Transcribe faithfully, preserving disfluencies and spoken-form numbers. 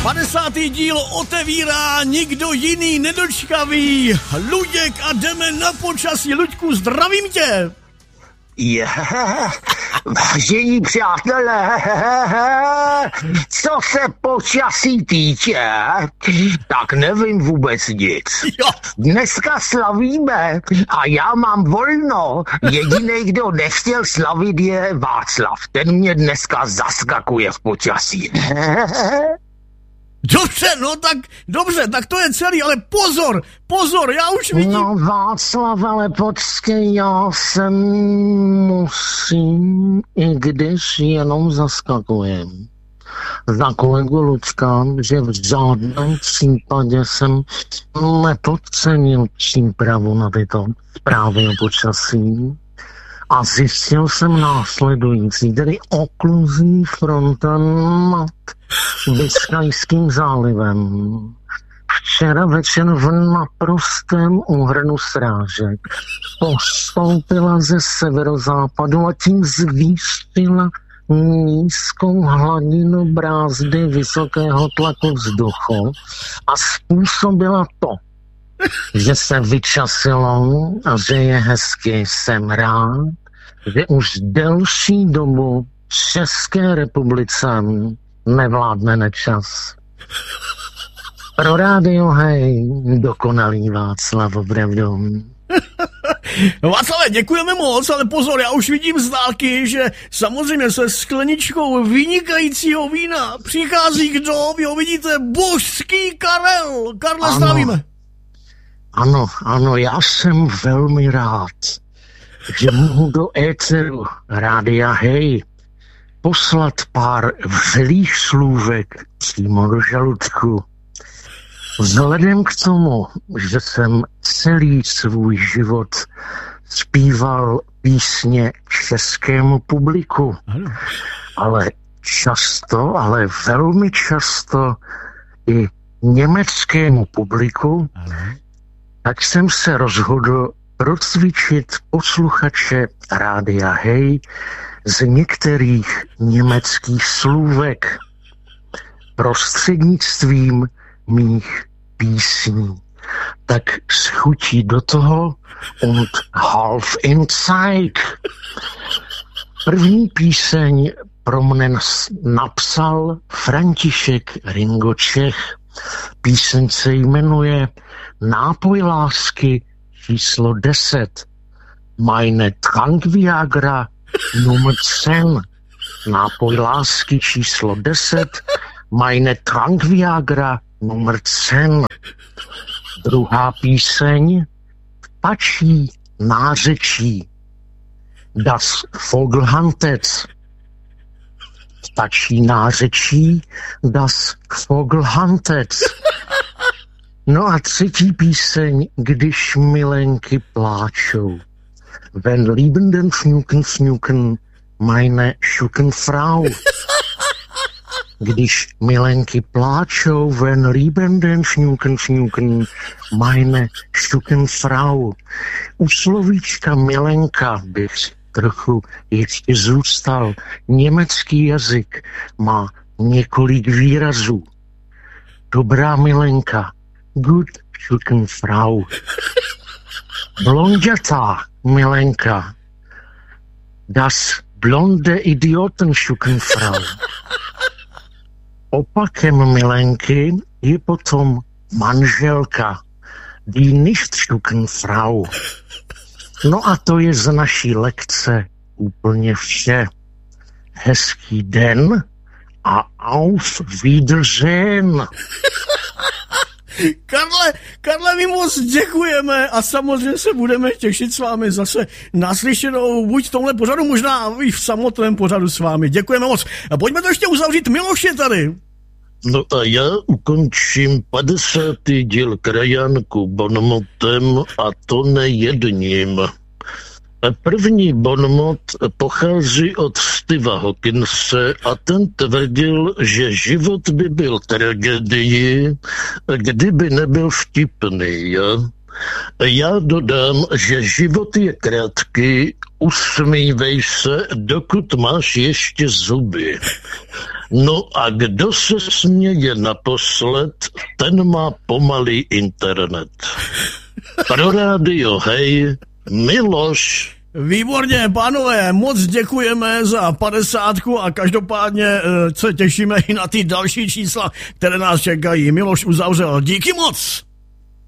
padesátý díl otevírá nikdo jiný nedočkavý. Luděk a jdeme na počasí. Luďku, zdravím tě. Je, vážení přátelé, co se počasí týče, tak nevím vůbec nic. Dneska slavíme a já mám volno. Jedinej, kdo nechtěl slavit, je Václav. Ten mě dneska zaskakuje v počasí. Dobře, no tak, dobře, tak to je celý, ale pozor, pozor, já už vidím. No Václav, ale počkej, já se musím, i když jenom zaskakujem. Za kolegu Lučka, že v žádném případě jsem nepodcenil přípravu na tyto zprávy o počasí. A zjistil jsem následující, tedy okluzí fronta nad Biskajským zálivem. Včera večer v naprostém úhrnu srážek postoupila ze severozápadu a tím zvýšila nízkou hladinu brázdy vysokého tlaku vzduchu a způsobila to, že se vyčasilo a že je hezky. Jsem rád, že už delší dobu v České republice nevládne nečas. Pro rádio, hej, dokonalý Václav, opravdu. Václave, děkujeme moc, ale pozor, já už vidím z dálky, že samozřejmě se skleničkou vynikajícího vína přichází kdo, vy ho vidíte, božský Karel. Karle, zdravíme. Ano, ano, já jsem velmi rád, že mohu do éteru rádia Hej poslat pár vřelých slůvek přímo do žaludku. Vzhledem k tomu, že jsem celý svůj život zpíval písně českému publiku, ale často, ale velmi často i německému publiku, tak jsem se rozhodl procvičit posluchače rádia Hej z některých německých slůvek prostřednictvím mých písní. Tak s chutí do toho und half in Zeit. První píseň pro mne napsal František Ringo Čech. Píseň se jmenuje Nápoj lásky číslo deset. Meine Trankviagra Nummer deset. Nápoj lásky číslo deset. Meine Trankviagra Nummer deset. Druhá píseň Ptačí nářečí. Das Vogelhantec. Ptačí nářečí Das Vogelhantec. No a třetí píseň Když milenky pláčou. Wenn liebenden fňuken fňuken meine Schukenfrau. Když milenky pláčou, wenn liebenden fňuken fňuken meine Schukenfrau. U slovíčka milenka bych trochu ještě zůstal. Německý jazyk má několik výrazů. Dobrá milenka, gut Schukenfrau. Blondětá milenka, das blonde Idioten Schukenfrau. Opakem milenky je potom manželka, die Nicht-Schukenfrau. No a to je z naší lekce úplně vše. Hezký den a auf Wiedersehen. Karle, Karle, my moc děkujeme a samozřejmě se budeme těšit s vámi zase naslyšenou, buď v tomhle pořadu, možná i v samotném pořadu s vámi. Děkujeme moc. A pojďme to ještě uzavřít. Miloš je tady. No a já ukončím padesátý díl Krajanku bonmotem a to nejedním. První bonmot pochází od Steva Hawkinse a ten tvrdil, že život by byl tragédií, kdyby nebyl vtipný. Já dodám, že život je krátký, usmívej se, dokud máš ještě zuby. No a kdo se směje naposled, ten má pomalý internet. Pro rádio hej, Miloš. Výborně, pánové, moc děkujeme za padesátku a každopádně se těšíme i na ty další čísla, které nás čekají. Miloš uzavřel. Díky moc.